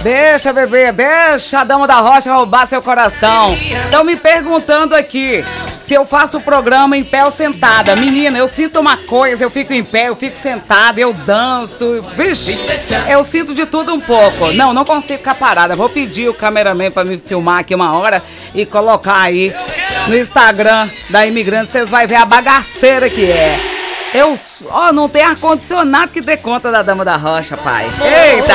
Deixa, bebê, deixa a Dama da Rocha roubar seu coração. Estão me perguntando aqui se eu faço o programa em pé ou sentada. Menina, eu sinto uma coisa, eu fico em pé, eu fico sentada, eu danço. Vixe, eu sinto de tudo um pouco. Não consigo ficar parada. Vou pedir o cameraman pra me filmar aqui uma hora e colocar aí no Instagram da Imigrante. Vocês vão ver a bagaceira que é. Não tem ar-condicionado que dê conta da Dama da Rocha, pai. Eita!